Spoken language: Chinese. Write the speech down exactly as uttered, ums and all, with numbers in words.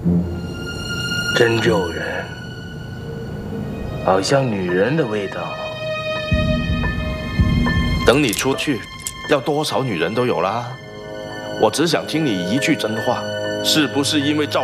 真诱人，好像女人的味道。 等你出去，要多少女人都有啦。我只想听你一句真话，是不是因为赵